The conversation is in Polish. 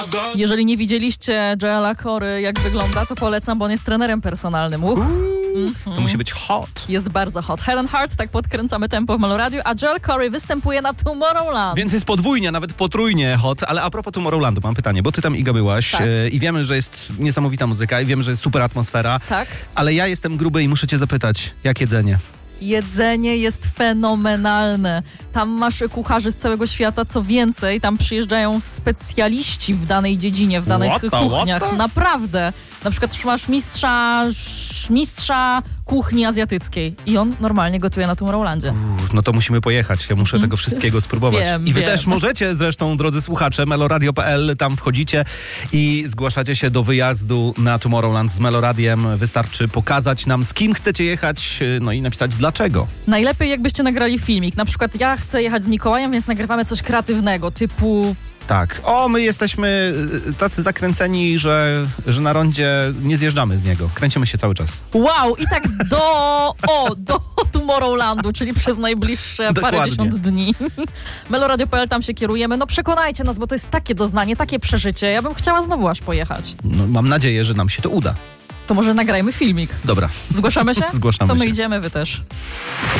Jeżeli nie widzieliście Joela Corey, jak wygląda, to polecam, bo on jest trenerem personalnym. To musi być hot. Jest bardzo hot. Helen Hart, tak podkręcamy tempo w Meloradiu, a Joel Corey występuje na Tomorrowland. Więc jest podwójnie, nawet potrójnie hot, ale a propos Tomorrowlandu mam pytanie, bo ty tam, Iga, byłaś Tak. i wiemy, że jest niesamowita muzyka i wiemy, że jest super atmosfera, Tak. ale ja jestem gruby i muszę cię zapytać, jak jedzenie? Jedzenie jest fenomenalne. Tam masz kucharzy z całego świata, co więcej, tam przyjeżdżają specjaliści w danej dziedzinie, w danych kuchniach. Naprawdę. Na przykład masz mistrza kuchni azjatyckiej i on normalnie gotuje na Tomorrowlandzie. No to musimy pojechać, ja muszę tego wszystkiego spróbować. I wy też możecie zresztą, drodzy słuchacze, meloradio.pl, tam wchodzicie i zgłaszacie się do wyjazdu na Tomorrowland z Meloradiem. Wystarczy pokazać nam, z kim chcecie jechać, no i napisać dlaczego. Najlepiej jakbyście nagrali filmik. Na przykład ja chcę jechać z Mikołajem, więc nagrywamy coś kreatywnego, typu... Tak. My jesteśmy tacy zakręceni, że na rondzie nie zjeżdżamy z niego. Kręcimy się cały czas. Wow! I tak do Tomorrowlandu, czyli przez najbliższe parędziesiąt dni. Meloradio.pl, tam się kierujemy. No przekonajcie nas, bo to jest takie doznanie, takie przeżycie. Ja bym chciała znowu aż pojechać. No, mam nadzieję, że nam się to uda. To może nagrajmy filmik. Dobra. Zgłaszamy się? Zgłaszamy to my się. idziemy, wy też.